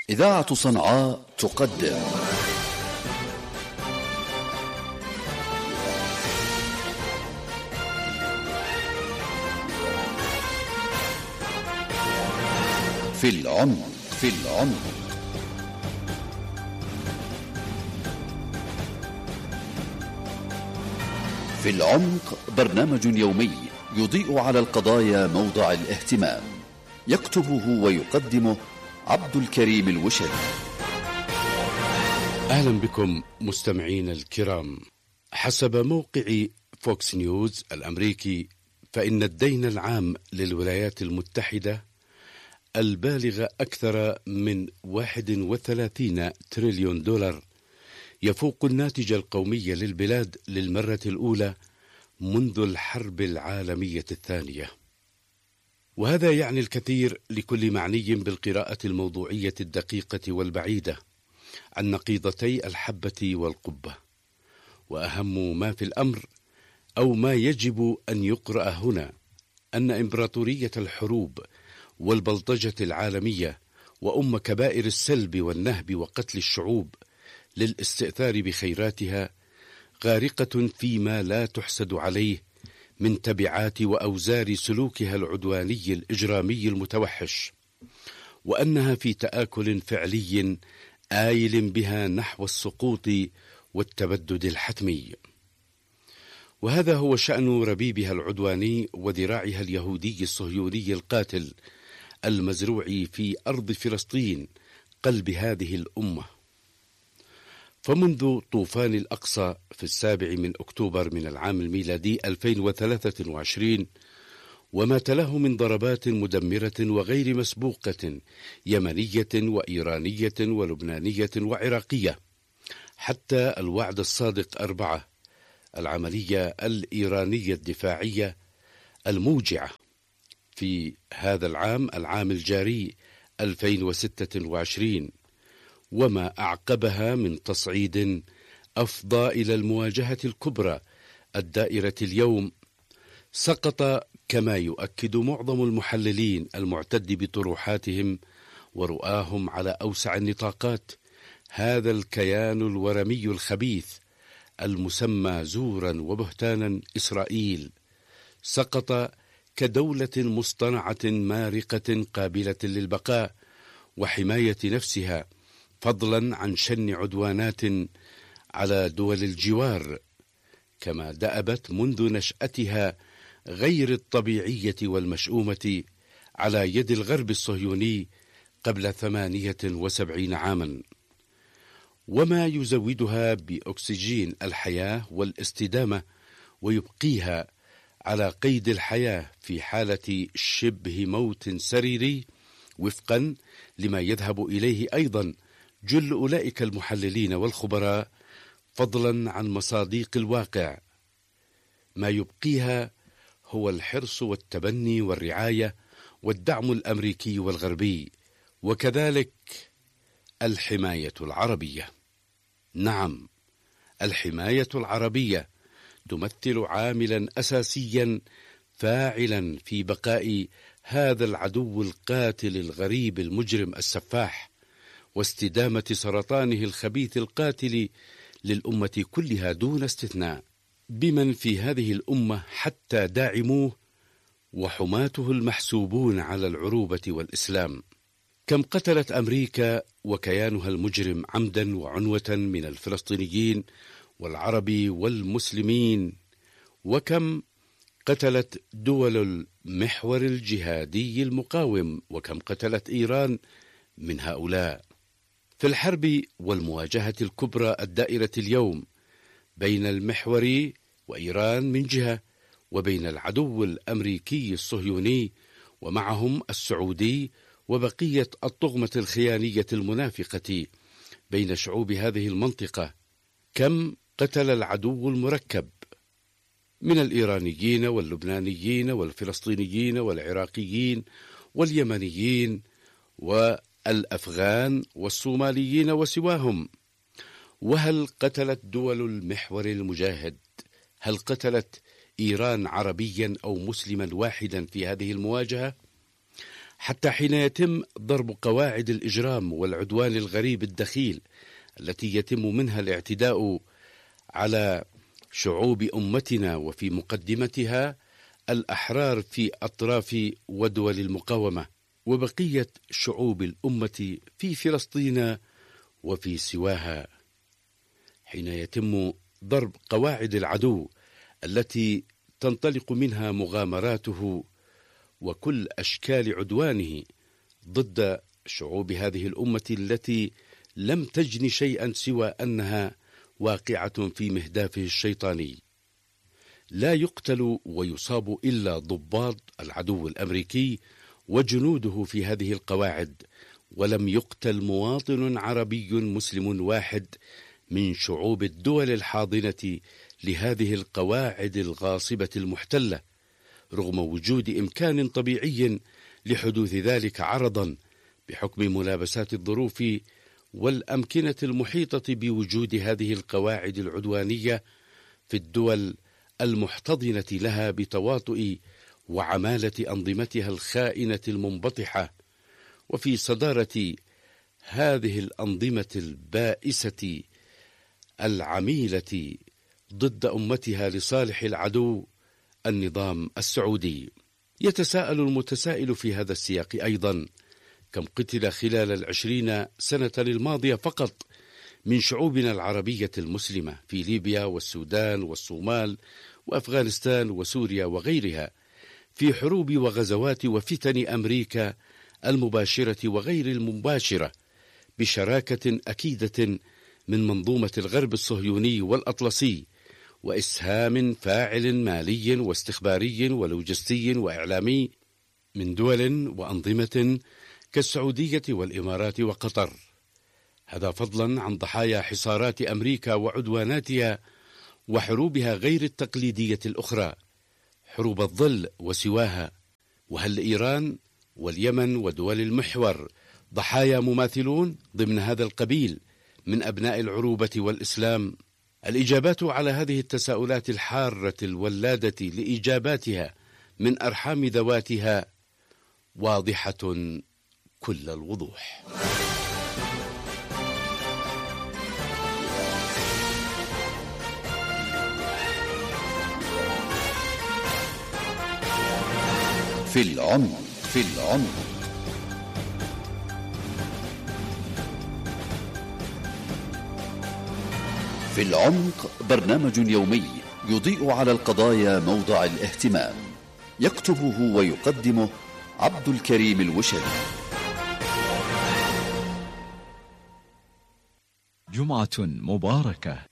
إذاعة صنعاء تقدم في العمق. في العمق برنامج يومي يضيء على القضايا موضع الاهتمام، يكتبه ويقدمه عبد الكريم الوشري. أهلا بكم مستمعين الكرام. حسب موقع فوكس نيوز الأمريكي، فإن الدين العام للولايات المتحدة البالغ أكثر من 31 تريليون دولار يفوق الناتج القومي للبلاد للمرة الأولى منذ الحرب العالمية الثانية. وهذا يعني الكثير لكل معني بالقراءة الموضوعية الدقيقة والبعيدة عن نقيضتي الحبة والقبة. وأهم ما في الأمر أو ما يجب أن يقرأ هنا أن إمبراطورية الحروب والبلطجة العالمية وأم كبائر السلب والنهب وقتل الشعوب للاستئثار بخيراتها غارقة فيما لا تحسد عليه من تبعات وأوزار سلوكها العدواني الإجرامي المتوحش، وأنها في تآكل فعلي آيل بها نحو السقوط والتبدد الحتمي. وهذا هو شأن ربيبها العدواني وذراعها اليهودي الصهيوني القاتل المزروع في أرض فلسطين قلب هذه الأمة. فمنذ طوفان الأقصى في 7 أكتوبر من العام الميلادي 2023 وما تلاه من ضربات مدمرة وغير مسبوقة يمنية وإيرانية ولبنانية وعراقية، حتى الوعد الصادق 4 العملية الإيرانية الدفاعية الموجعة في هذا العام الجاري 2026، وما أعقبها من تصعيد أفضى إلى المواجهة الكبرى الدائرة اليوم، سقط كما يؤكد معظم المحللين المعتد بطروحاتهم ورؤاهم على أوسع النطاقات هذا الكيان الورمي الخبيث المسمى زورا وبهتانا إسرائيل. سقط كدولة مصطنعة مارقة قابلة للبقاء وحماية نفسها، فضلا عن شن عدوانات على دول الجوار، كما دأبت منذ نشأتها غير الطبيعية والمشؤومة على يد الغرب الصهيوني قبل 78 عاما، وما يزودها بأكسجين الحياة والاستدامة ويبقيها على قيد الحياة في حالة شبه موت سريري، وفقا لما يذهب إليه أيضا جل أولئك المحللين والخبراء، فضلا عن مصادق الواقع. ما يبقيها هو الحرص والتبني والرعاية والدعم الأمريكي والغربي، وكذلك الحماية العربية. نعم، الحماية العربية تمثل عاملا أساسيا فاعلا في بقاء هذا العدو القاتل الغريب المجرم السفاح، واستدامة سرطانه الخبيث القاتل للأمة كلها دون استثناء، بمن في هذه الأمة حتى داعموه وحماته المحسوبون على العروبة والإسلام. كم قتلت أمريكا وكيانها المجرم عمدا وعنوة من الفلسطينيين والعرب والمسلمين، وكم قتلت دول المحور الجهادي المقاوم، وكم قتلت إيران من هؤلاء. في الحرب والمواجهة الكبرى الدائرة اليوم بين المحور وإيران من جهة، وبين العدو الأمريكي الصهيوني ومعهم السعودي وبقية الطغمة الخيانية المنافقة بين شعوب هذه المنطقة، كم قتل العدو المركب من الإيرانيين واللبنانيين والفلسطينيين والعراقيين واليمنيين والأفغان والصوماليين وسواهم. وهل قتلت دول المحور المجاهد؟ هل قتلت إيران عربيا أو مسلما واحدا في هذه المواجهة؟ حتى حين يتم ضرب قواعد الإجرام والعدوان الغريب الدخيل التي يتم منها الاعتداء على شعوب أمتنا وفي مقدمتها الأحرار في أطراف ودول المقاومة وبقية شعوب الأمة في فلسطين وفي سواها. حين يتم ضرب قواعد العدو التي تنطلق منها مغامراته وكل أشكال عدوانه ضد شعوب هذه الأمة التي لم تجن شيئا سوى أنها واقعة في مهدافه الشيطاني. لا يقتل ويصاب إلا ضباط العدو الأمريكي وجنوده في هذه القواعد، ولم يقتل مواطن عربي مسلم واحد من شعوب الدول الحاضنة لهذه القواعد الغاصبة المحتلة، رغم وجود إمكان طبيعي لحدوث ذلك عرضا بحكم ملابسات الظروف والأمكنة المحيطة بوجود هذه القواعد العدوانية في الدول المحتضنة لها بتواطؤ وعمالة أنظمتها الخائنة المنبطحة. وفي صدارة هذه الأنظمة البائسة العميلة ضد أمتها لصالح العدو النظام السعودي. يتساءل المتسائل في هذا السياق أيضا: كم قتل خلال 20 سنة الماضية فقط من شعوبنا العربية المسلمة في ليبيا والسودان والصومال وأفغانستان وسوريا وغيرها، في حروب وغزوات وفتن أمريكا المباشرة وغير المباشرة، بشراكة أكيدة من منظومة الغرب الصهيوني والأطلسي، وإسهام فاعل مالي واستخباري ولوجستي وإعلامي من دول وأنظمة كالسعودية والإمارات وقطر. هذا فضلا عن ضحايا حصارات أمريكا وعدواناتها وحروبها غير التقليدية الأخرى، حروب الظل وسواها. وهل إيران واليمن ودول المحور ضحايا مماثلون ضمن هذا القبيل من أبناء العروبة والإسلام؟ الإجابات على هذه التساؤلات الحارة الولادة لإجاباتها من أرحام ذواتها واضحة كل الوضوح. في العمق. في العمق برنامج يومي يضيء على القضايا موضع الاهتمام، يكتبه ويقدمه عبد الكريم الوشدي. جمعة مباركة